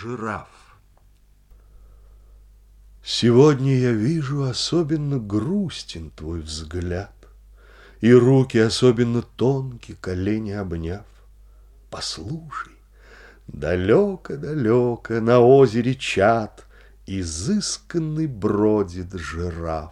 Жираф. Сегодня я вижу, особенно грустен твой взгляд, и руки особенно тонкие, колени обняв. Послушай, далеко-далеко на озере Чад изысканный бродит жираф.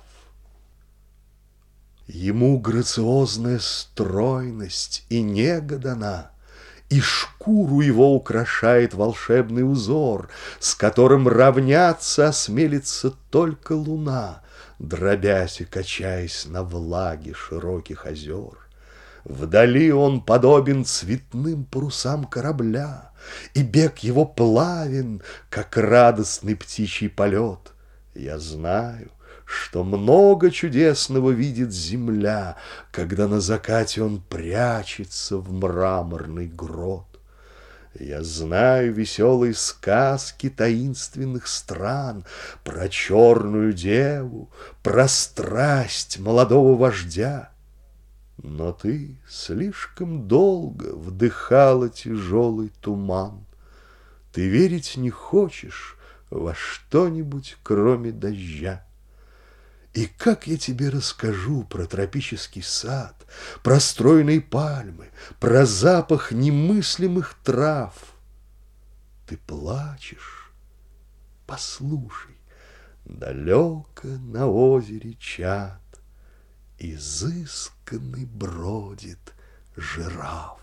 Ему грациозная стройность и нега дана, и шкуру его украшает волшебный узор, с которым равняться осмелится только луна, дробясь и качаясь на влаге широких озер. Вдали он подобен цветным парусам корабля, и бег его плавен, как радостный птичий полет. Я знаю, что много чудесного видит земля, когда на закате он прячется в мраморный грот. Я знаю веселые сказки таинственных стран про черную деву, про страсть молодого вождя. Но ты слишком долго вдыхала тяжелый туман. Ты верить не хочешь во что-нибудь, кроме дождя. И как я тебе расскажу про тропический сад, про стройные пальмы, про запах немыслимых трав? Ты плачешь? Послушай, далеко на озере Чад изысканный бродит жираф.